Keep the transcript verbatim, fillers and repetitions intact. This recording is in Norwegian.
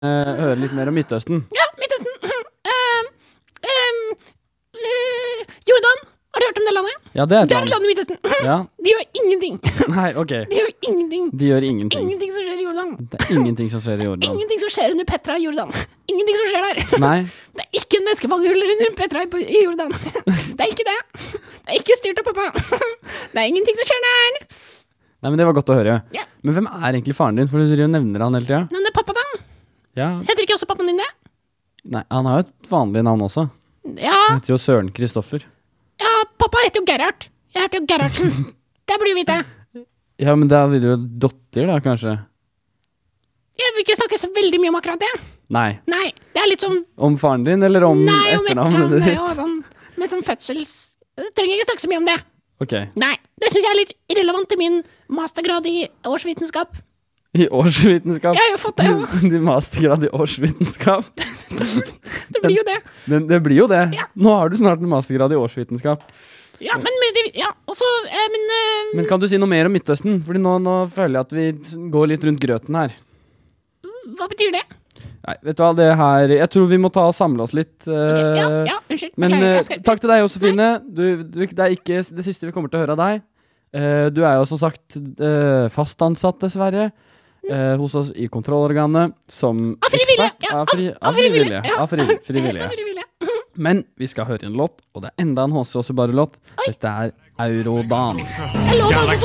uh, høre litt mer om Midtøsten. Ja, Midtøsten. Uh, um, uh, Jordan. Har du hørt om det landet? Ja, det er et Det er land. et land i Midtøsten. Ja. De gjør ingenting. Nei, ok. De gjør ingenting. De gjør ingenting. Ingenting som skjer i Jordan. Det er ingenting som skjer i Jordan. Ingenting som skjer under Petra i Jordan. Ingenting som skjer der. Nei. Det er ikke en menneskefangehull under Petra i i Jordan. Det er ikke det. Det er ikke styrt av pappa. Det er ingenting som skjer der. Nei, men det var godt å høre. Ja. Men hvem er egentlig faren din? For du driver og nevner han hele tiden. Men det er pappa da. Ja. Heter ikke også pappaen din det? Nei, han har jo et vanlig navn også. Ja, Han heter jo Søren Kristoffer. ja, pappa heter jo Gerhard. Jeg heter jo Gerhardsen. Det burde jo vite. Ja, men da vil du jo dotter da, kanskje? Jeg vil ikke snakke så veldig mye om akkurat det. Nei. Nei, det er litt som... Om faren din, eller om Nei, om etternavnet etternavn. Det er ditt? jo sånn, med sånn fødsels... Jeg trenger ikke snakke så mye om det. Ok. Nei, det synes jeg er litt irrelevant til min mastergrad i årsvitenskap. I årsvitenskap? Jeg har jo fått det, jo. Din mastergrad i årsvitenskap? Det blir jo det. Det, det blir jo det. Ja. Nå har du snart en mastergrad i årsvitenskap. Ja, men, men det- ja, også, eh, men, eh, Men kan du si noe mer om Midtøsten? Fordi nå, nå føler jeg at vi s- går litt rundt grøten her. hva betyr det? Nei, vet du hva, det her Jeg tror vi må ta og samle oss litt. Ok, eh, ja, ja, unnskyld. Men beklager, eh, jeg skal- takk til deg, Josefine. Du, du, det er ikke det siste vi kommer til å høre av deg. Eh, du er jo som sagt uh, fast ansatt, dessverre, eh, hos oss i kontrollorganet som Av frivillige, ekspert. ja, Av, fri, av- av av frivillige, frivillige. ja. Av fri, Helt frivillige. av frivillige. Men vi skal høre en låt, og det er enda en H C Osubaru-låt. Dette er Eurodan. Jeg lover